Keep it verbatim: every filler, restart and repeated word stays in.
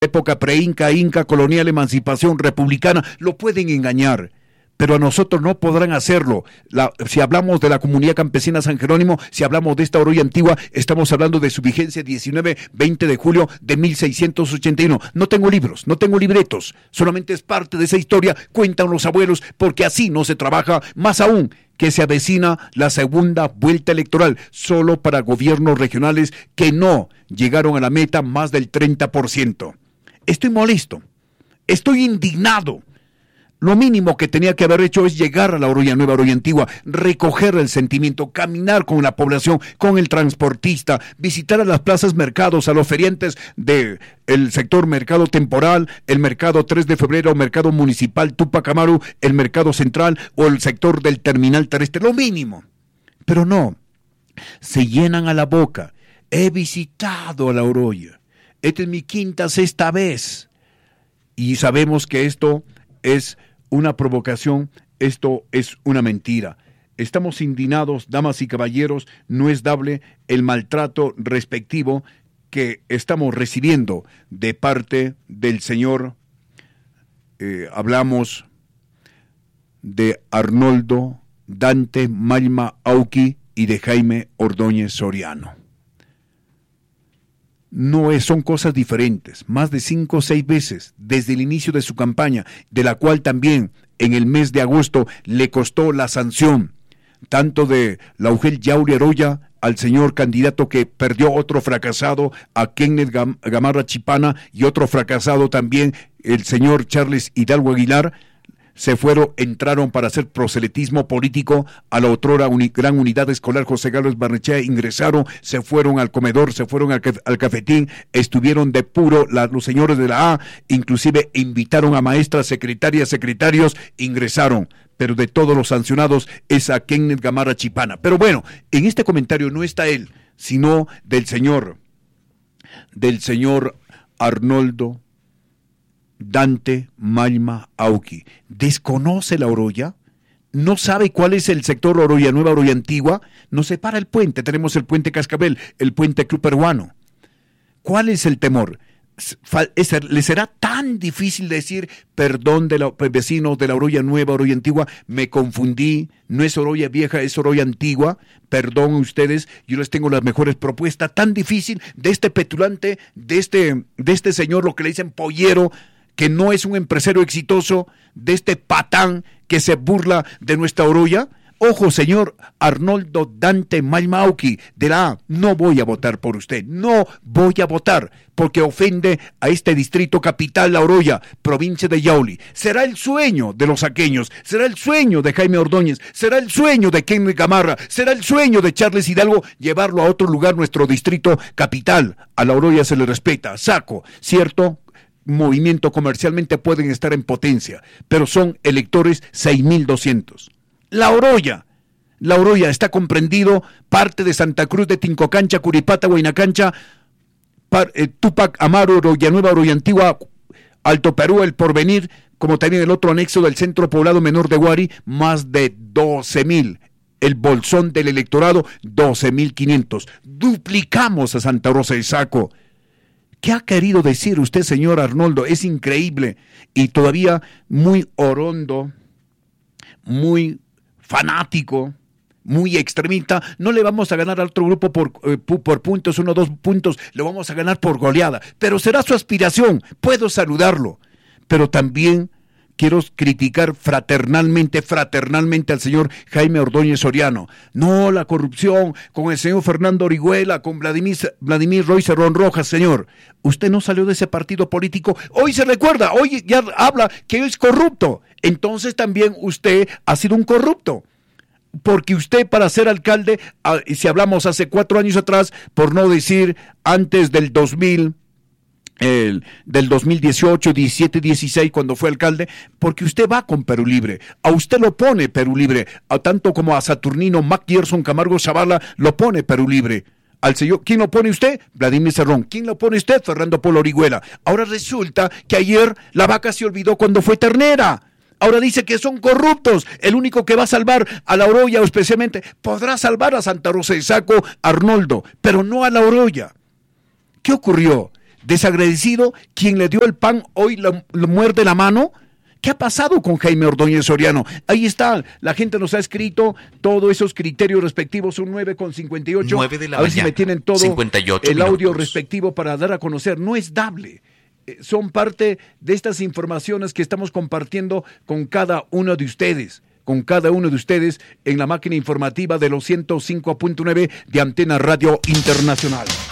época pre-inca, inca, colonial, emancipación, republicana, lo pueden engañar. Pero a nosotros no podrán hacerlo. La, si hablamos de la comunidad campesina San Jerónimo, si hablamos de esta Oroya antigua, estamos hablando de su vigencia diecinueve, veinte de julio de mil seiscientos ochenta y uno. No tengo libros, no tengo libretos, solamente es parte de esa historia, cuentan los abuelos, porque así no se trabaja, más aún que se avecina la segunda vuelta electoral, solo para gobiernos regionales que no llegaron a la meta más del treinta por ciento. Estoy molesto, estoy indignado. Lo mínimo que tenía que haber hecho es llegar a la Oroya Nueva, Oroya Antigua, recoger el sentimiento, caminar con la población, con el transportista, visitar a las plazas mercados, a los feriantes del sector mercado temporal, el mercado tres de febrero, mercado municipal Tupac Amaru, el mercado central o el sector del terminal terrestre, lo mínimo. Pero no, se llenan a la boca. He visitado a la Oroya. Esta es mi quinta, sexta vez. Y sabemos que esto es una provocación, esto es una mentira. Estamos indignados, damas y caballeros, no es dable el maltrato respectivo que estamos recibiendo de parte del señor, eh, hablamos de Arnoldo Dante Malma Auqui y de Jaime Ordóñez Soriano. No es, son cosas diferentes, más de cinco o seis veces desde el inicio de su campaña, de la cual también en el mes de agosto le costó la sanción, tanto de Laugel Yauri Aroya al señor candidato que perdió, otro fracasado, a Kenneth Gamarra Chipana, y otro fracasado también, el señor Charles Hidalgo Aguilar. Se fueron, entraron para hacer proselitismo político a la otrora uni, gran unidad escolar José Gálvez Barnechea, ingresaron, se fueron al comedor, se fueron al, al cafetín, estuvieron de puro la, los señores de la A, inclusive invitaron a maestras, secretarias, secretarios, ingresaron, pero de todos los sancionados es a Kenneth Gamarra Chipana. Pero bueno, en este comentario no está él, sino del señor, del señor Arnoldo Dante Malma Auqui. ¿Desconoce la Oroya? ¿No sabe cuál es el sector Oroya Nueva, Oroya Antigua? Nos separa el puente, tenemos el puente Cascabel, el puente Club Peruano. ¿Cuál es el temor? ¿Le será tan difícil decir, perdón de los vecinos de la Oroya Nueva, Oroya Antigua, me confundí, no es Oroya Vieja, es Oroya Antigua, perdón ustedes, yo les tengo las mejores propuestas, tan difícil de este petulante, de este, de este señor, lo que le dicen pollero, que no es un empresario exitoso, de este patán que se burla de nuestra Oroya? Ojo, señor Arnoldo Dante Malma Auqui, de la A, no voy a votar por usted, no voy a votar, porque ofende a este distrito capital, La Oroya, provincia de Yauli. Será el sueño de los aqueños, será el sueño de Jaime Ordóñez, será el sueño de Kenneth Gamarra, será el sueño de Charles Hidalgo, llevarlo a otro lugar, nuestro distrito capital. A La Oroya se le respeta, saco, ¿cierto? Movimiento comercialmente pueden estar en potencia, pero son electores seis mil doscientos. La Oroya, La Oroya está comprendido parte de Santa Cruz de Tincocancha, Curipata, Huaynacancha, par, eh, Tupac Amaru, Oroya Nueva, Oroya Antigua, Alto Perú, El Porvenir, como también el otro anexo del centro poblado menor de Guari, más de doce mil. El bolsón del electorado, doce mil quinientos. Duplicamos a Santa Rosa de Saco. ¿Qué ha querido decir usted, señor Arnoldo? Es increíble y todavía muy orondo, muy fanático, muy extremista. No le vamos a ganar al otro grupo por, eh, por puntos, uno o dos puntos, le vamos a ganar por goleada. Pero será su aspiración, puedo saludarlo. Pero también quiero criticar fraternalmente, fraternalmente al señor Jaime Ordóñez Soriano. No, la corrupción con el señor Fernando Orihuela, con Vladimir, Vladimir Roy Cerrón Rojas, señor. Usted no salió de ese partido político. Hoy se recuerda, hoy ya habla que es corrupto. Entonces también usted ha sido un corrupto. Porque usted para ser alcalde, si hablamos hace cuatro años atrás, por no decir antes del dos mil, El, del dos mil dieciocho, diecisiete, dieciséis, cuando fue alcalde, porque usted va con Perú Libre, a usted lo pone Perú Libre, a tanto como a Saturnino Mac Gerson Camargo Zavala lo pone Perú Libre. Al señor, ¿quién lo pone usted? Vladimir Cerrón. ¿Quién lo pone usted? Fernando Polo Orihuela. Ahora resulta que ayer la vaca se olvidó cuando fue ternera. Ahora dice que son corruptos. El único que va a salvar a La Oroya, o especialmente, podrá salvar a Santa Rosa de Saco, Arnoldo, pero no a La Oroya. ¿Qué ocurrió? desagradecido, quien le dio el pan hoy lo, lo muerde la mano. ¿Qué ha pasado con Jaime Ordóñez Soriano? Ahí está, la gente nos ha escrito todos esos criterios respectivos, son nueve con cincuenta y ocho. nueve de la a ver mañana, si me tienen todo cincuenta y ocho el audio minutos. respectivo para dar a conocer. No es dable. Eh, Son parte de estas informaciones que estamos compartiendo con cada uno de ustedes. Con cada uno de ustedes en la máquina informativa de los ciento cinco punto nueve de Antena Radio Internacional.